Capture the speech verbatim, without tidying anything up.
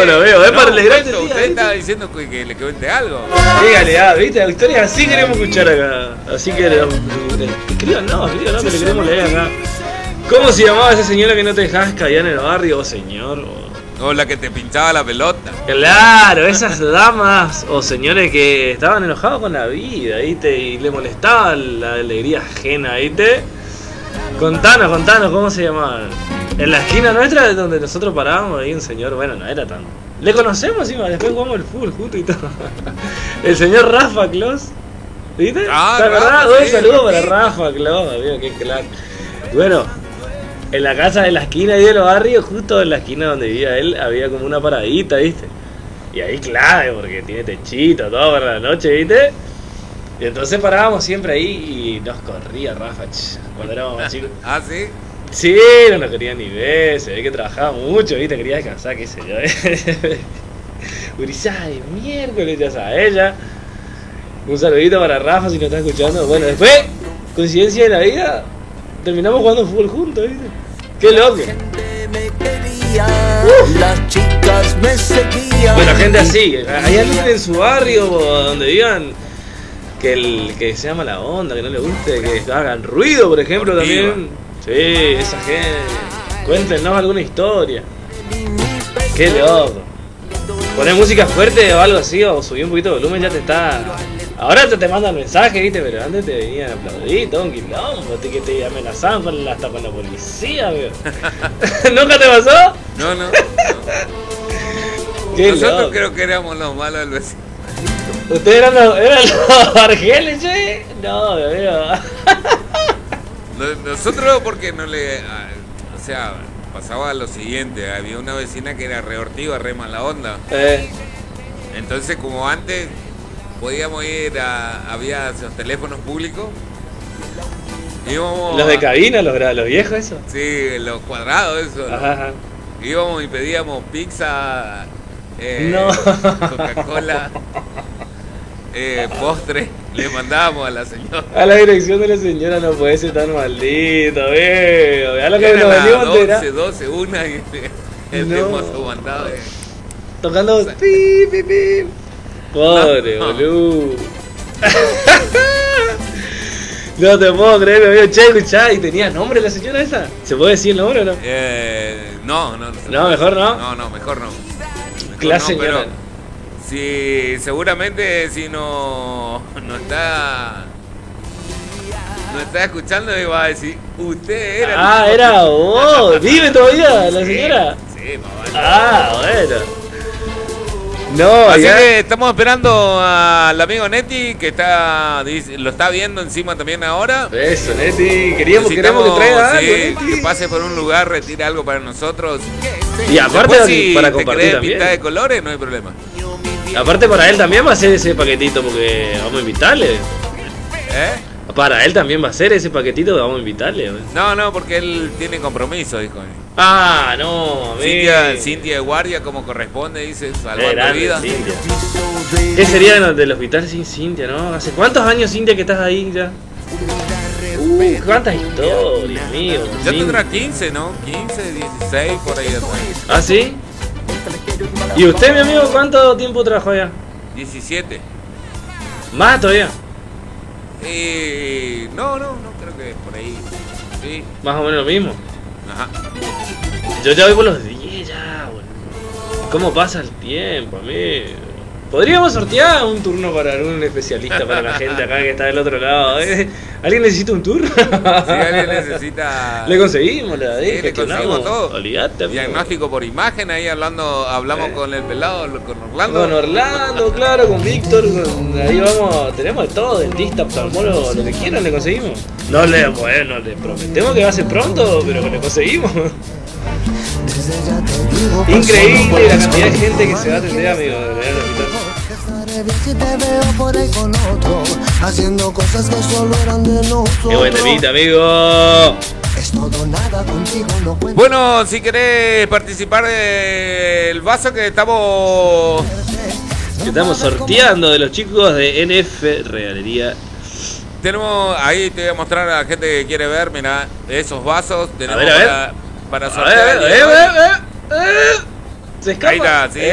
cuando lo veo. Es no, para alegrarte. cuento, usted estaba diciendo que, que le cuente algo. Dígale, ah, viste, historias así queremos escuchar acá. Así que escriban, no, escriban, no, que le queremos leer acá. ¿Cómo se llamaba esa señora que no te dejabas caer en el barrio, oh señor? O la que te pinchaba la pelota. Claro, esas damas o señores que estaban enojados con la vida, ¿viste? Y le molestaba la alegría ajena, ¿viste? Contanos, contanos, ¿cómo se llamaban? En la esquina nuestra, donde nosotros parábamos, ahí un señor, bueno, no era tan... Le conocemos encima, después jugamos el fútbol juntos y todo. El señor Rafa Clos, ¿viste? Ah, ¿Te acordás? Rafa, Un sí, saludo para sí. Rafa Clos, amigo, qué crack. Bueno, en la casa de la esquina ahí de los barrios, justo en la esquina donde vivía él, había como una paradita, ¿viste? Y ahí clave, porque tiene techito, todo para la noche, ¿viste? Y entonces parábamos siempre ahí y nos corría Rafa, ch, cuando éramos más chicos. ¿Ah, sí? Sí, no nos quería ni ver, se ve que trabajaba mucho, ¿viste? Quería descansar, qué sé yo. Gurizada de miércoles, ya sabes, ella. Un saludito para Rafa si nos está escuchando. Bueno, después, coincidencia de la vida, terminamos jugando fútbol juntos, ¿viste? ¡Qué loco! Uh. Las chicas me seguían. Bueno, gente así, ¿hay alguien en su barrio donde vivan que el que se llama la onda, que no le guste, que hagan ruido, por ejemplo, Ortiva. también? Sí, esa gente. Cuéntenos alguna historia. Qué loco. Poner música fuerte o algo así, o subir un poquito de volumen, ya te está. Ahora te, te mandan mensajes, ¿viste? Pero antes te venían a aplaudir, todo un quilombo, te, que te amenazaban con la, hasta con la policía, weón. ¿Nunca te pasó? No, no. no. Qué Nosotros loco. creo que éramos los malos del vecino. ¿Ustedes eran los, eran los argeles, che? No, mi amigo. No- Nosotros porque no le... ah, O sea, pasaba lo siguiente. Había una vecina que era re hortiva, re mala onda. Eh, Entonces, como antes podíamos ir a... Había esos teléfonos públicos. Íbamos los de a- cabina, los, gra- los viejos, eso. Sí, los cuadrados, eso. ¿no? Ajá, ajá. Íbamos y pedíamos pizza, eh, No. Coca-Cola, eh, postre. Le mandábamos a la señora. A la dirección de la señora no puede ser tan maldito, veo. Vea lo que Era nos las venimos a enterar. doce, doce, una y el No. hemos aguantado. eh. Tocando pi, pi, pi. Pobre, No. boludo. No te puedo creer, mi amigo. Che, escuchá, ¿y tenía nombre la señora esa? ¿Se puede decir el nombre o no? Eh, no, no, No, mejor no. No, no, mejor no. Mejor Clase no, pero señora. si seguramente si no, no está no está escuchando me va a decir, usted era. Ah, el- era vos. ¿Vive todavía la Sí, señora? Sí, más vale. Ah, bueno. No, Así acá- que estamos esperando al amigo Neti que está dice- lo está viendo encima también ahora. Eso, Neti. Queríamos, Necesitamos, queremos que traiga sí, algo, Neti. que pase por un lugar, retire algo para nosotros. Y aparte Después, si para te compartir querés también. pintar de colores, no hay problema. Aparte para él también va a ser ese paquetito porque vamos a invitarle. ¿Eh? Para él también va a ser ese paquetito que vamos a invitarle. ¿no? No, no, porque él tiene compromiso, dijo. Ah, no, amigo. Cintia, Cintia de guardia como corresponde, dice, Qué salvando grande, vidas. Cintia. ¿Qué sería de los- del hospital sin Cintia, no? ¿Hace cuántos años, Cintia, que estás ahí ya? Uh, cuántas historias, amigo. Ya Cintia. tendrá quince, ¿no? quince, dieciséis, por ahí después. ¿Ah, sí? ¿Y usted, mi amigo, cuánto tiempo trabajó allá? diecisiete. Más todavía. Eh, no, no, no creo que por ahí. Sí. Más o menos lo mismo. Ajá. Yo ya voy por los diez ya, boludo. ¿Cómo pasa el tiempo, amigo? Podríamos sortear un turno para un especialista para la gente acá que está del otro lado. ¿eh? ¿Alguien necesita un turno? Si alguien necesita. Le conseguimos, la Sí, de le conseguimos todo. Olvídate, amigo. Diagnóstico por imagen, ahí hablando, hablamos ¿Eh? con el pelado, con Orlando. Con Orlando, claro, con Víctor, con- ahí vamos, tenemos de todo, dentista, oftalmólogo, lo que quieran le conseguimos. No le, bueno, le prometemos que va a ser pronto, pero que le conseguimos. Increíble la cantidad de gente que se va a atender, amigo, de venir al hospital. Si te veo por ahí con otro, haciendo cosas que solo eran de nosotros. Qué buen temita, amigo. Es todo nada contigo, no cuento. Bueno, si querés participar del vaso que estamos. Que estamos sorteando de los chicos de N F Regalería. Tenemos, ahí te voy a mostrar a la gente que quiere ver, mira, esos vasos tenemos ver, a ver. para, para A ver, sortear. a ver, el a día de ver, hoy. a ver, a ver. Se escapa. Ahí está, sí.